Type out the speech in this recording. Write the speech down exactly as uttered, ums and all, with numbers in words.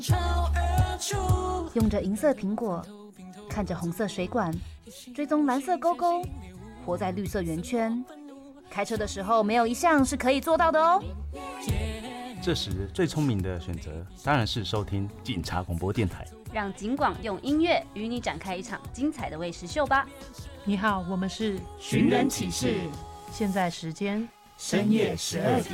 用着银色苹果，看着红色水管，追踪蓝色勾勾，活在绿色圆圈。开车的时候，没有一项是可以做到的哦。 这时最聪明的选择当然是收听警察广播电台， 让警广用音乐与你展开一场精彩的喂食秀吧。 你好，我们是寻人启事， 现在时间深夜十二点。